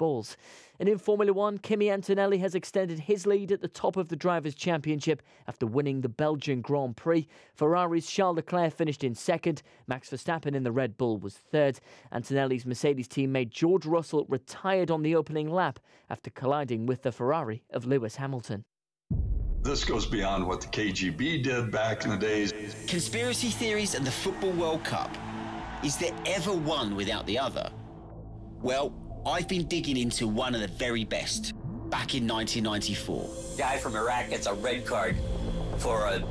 balls. And in Formula One, Kimi Antonelli has extended his lead at the top of the Drivers' Championship after winning the Belgian Grand Prix. Ferrari's Charles Leclerc finished in second. Max Verstappen in the Red Bull was third. Antonelli's Mercedes teammate George Russell retired on the opening lap after colliding with the Ferrari of Lewis Hamilton. This goes beyond what the KGB did back in the days. Conspiracy theories and the Football World Cup. Is there ever one without the other? Well, I've been digging into one of the very best, back in 1994. Guy from Iraq gets a red card for a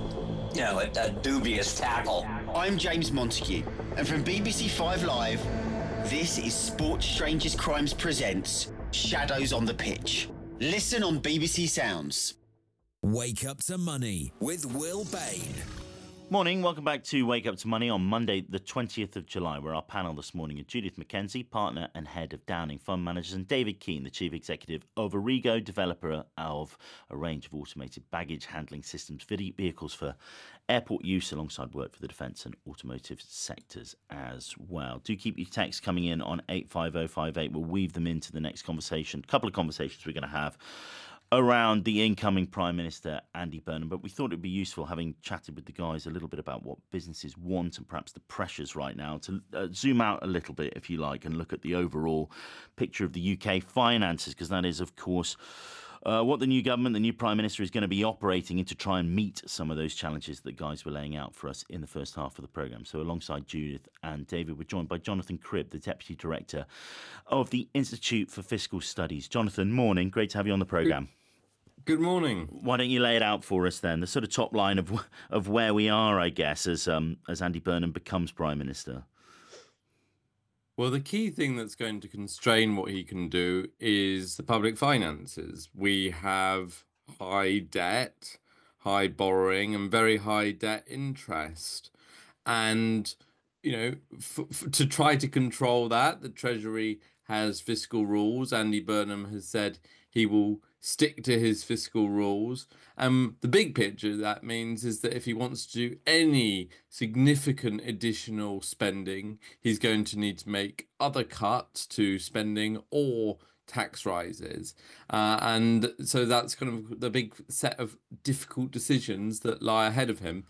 dubious tackle. I'm James Montague, and from BBC 5 Live, this is Sports Strangers Crimes presents Shadows on the Pitch. Listen on BBC Sounds. Wake Up to Money with Will Bain. Morning, welcome back to Wake Up to Money on Monday, the 20th of July, where our panel this morning are Judith McKenzie, partner and head of Downing Fund Managers, and David Keane, the chief executive of Origo, developer of a range of automated baggage handling systems, vehicles for airport use, alongside work for the defence and automotive sectors as well. Do keep your texts coming in on 85058. We'll weave them into the next conversation. A couple of conversations we're going to have around the incoming Prime Minister, Andy Burnham, but we thought it would be useful, having chatted with the guys a little bit about what businesses want and perhaps the pressures right now, to zoom out a little bit, if you like, and look at the overall picture of the UK finances, because that is, of course, what the new government, the new Prime Minister, is going to be operating in to try and meet some of those challenges that guys were laying out for us in the first half of the programme. So alongside Judith and David, we're joined by Jonathan Cribb, the Deputy Director of the Institute for Fiscal Studies. Jonathan, morning. Great to have you on the programme. Good morning. Why don't you lay it out for us then, the sort of top line of where we are, I guess, as Andy Burnham becomes Prime Minister? Well, the key thing that's going to constrain what he can do is the public finances. We have high debt, high borrowing, and very high debt interest. And, to try to control that, the Treasury has fiscal rules. Andy Burnham has said he will stick to his fiscal rules. The big picture that means is that if he wants to do any significant additional spending, he's going to need to make other cuts to spending or tax rises. And so that's kind of the big set of difficult decisions that lie ahead of him,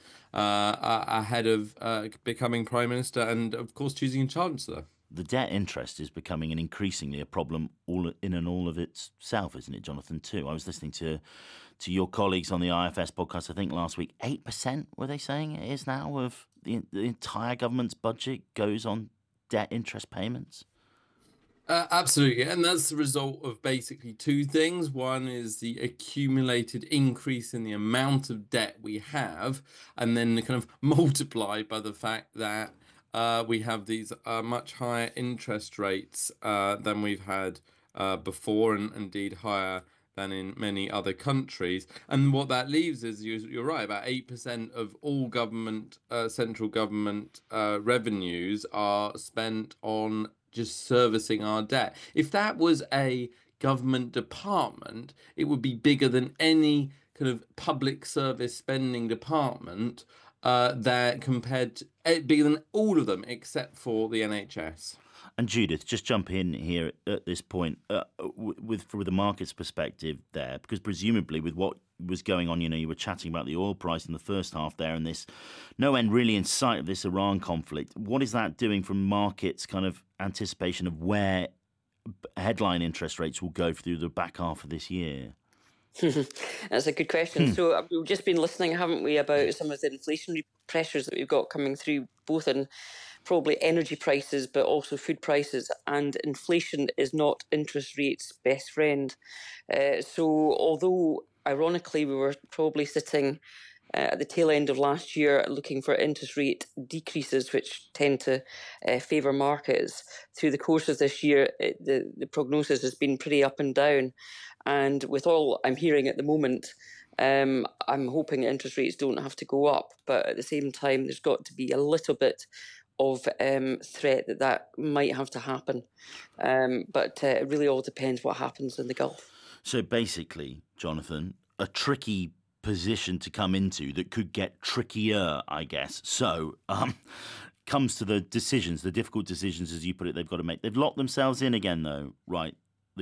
ahead of becoming Prime Minister and, of course, choosing a Chancellor. The debt interest is becoming increasingly a problem all of itself, isn't it, Jonathan, too? I was listening to your colleagues on the IFS podcast, I think last week, 8%, were they saying it is now, of the entire government's budget goes on debt interest payments? Absolutely. And that's the result of basically two things. One is the accumulated increase in the amount of debt we have, and then kind of multiplied by the fact that we have these much higher interest rates than we've had before, and indeed higher than in many other countries. And what that leaves is, you're right, about 8% of all government, central government revenues are spent on just servicing our debt. If that was a government department, it would be bigger than any kind of public service spending department that compared to, bigger than all of them except for the NHS. And Judith, just jump in here at this point with the market's perspective there, because presumably with what was going on, you were chatting about the oil price in the first half there, and this no end really in sight of this Iran conflict. What is that doing from markets' kind of anticipation of where headline interest rates will go through the back half of this year? That's a good question. So we've just been listening, haven't we, about some of the inflationary pressures that we've got coming through, both in probably energy prices, but also food prices. And inflation is not interest rates' best friend. So although, ironically, we were probably sitting at the tail end of last year looking for interest rate decreases, which tend to favour markets, through the course of this year, the prognosis has been pretty up and down. And with all I'm hearing at the moment, I'm hoping interest rates don't have to go up. But at the same time, there's got to be a little bit of threat that might have to happen. But it really all depends what happens in the Gulf. So basically, Jonathan, a tricky position to come into that could get trickier, I guess. So comes to the decisions, the difficult decisions, as you put it, they've got to make. They've locked themselves in again, though, right?